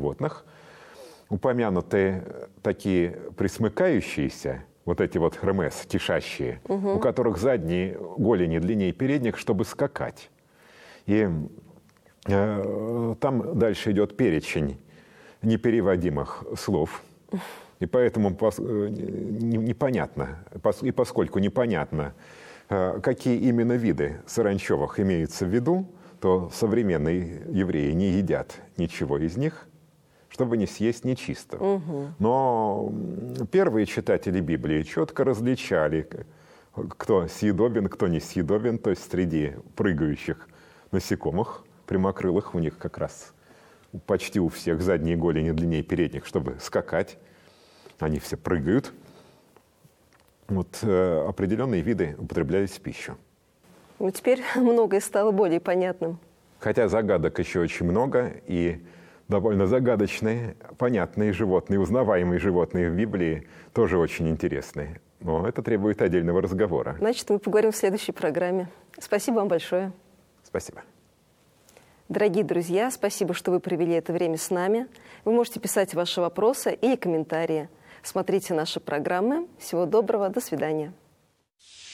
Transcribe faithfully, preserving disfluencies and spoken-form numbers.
животных. Упомянуты такие присмыкающиеся, вот эти вот хремес, кишащие, угу. у которых задние голени длиннее передних, чтобы скакать. И э, там дальше идет перечень непереводимых слов. И поэтому пос, не, непонятно, пос, и поскольку непонятно, э, какие именно виды саранчевых имеются в виду, то современные евреи не едят ничего из них, чтобы не съесть нечистого. Угу. Но первые читатели Библии четко различали, кто съедобен, кто не съедобен, то есть среди прыгающих насекомых, прямокрылых, у них как раз почти у всех задние голени длиннее передних, чтобы скакать. Они все прыгают. Вот э, определенные виды употреблялись в пищу. Ну, теперь многое стало более понятным. Хотя загадок еще очень много, и довольно загадочные, понятные животные, узнаваемые животные в Библии тоже очень интересные. Но это требует отдельного разговора. Значит, мы поговорим в следующей программе. Спасибо вам большое. Спасибо. Дорогие друзья, спасибо, что вы провели это время с нами. Вы можете писать ваши вопросы или комментарии. Смотрите наши программы. Всего доброго. До свидания.